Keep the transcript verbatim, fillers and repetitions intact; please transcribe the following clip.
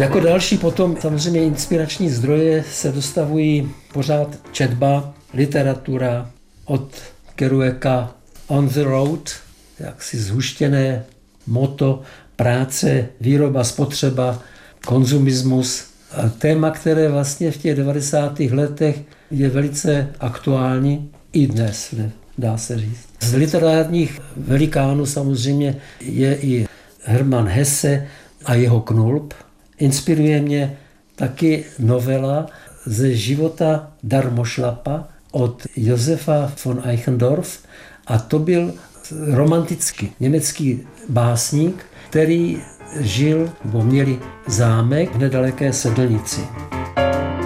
Jako další potom samozřejmě inspirační zdroje se dostavují pořád četba, literatura od Kerouaka On the Road, jaksi zhuštěné motto, práce, výroba, spotřeba, konzumismus. A téma, které vlastně v těch devadesátých letech je velice aktuální i dnes, dá se říct. Z literárních velikánů samozřejmě je i Hermann Hesse a jeho Knulp. Inspiruje mě taky novela ze života Darmošlapa od Josefa von Eichendorff a to byl romantický německý básník, který žil, nebo měli zámek v nedaleké Sedlnici.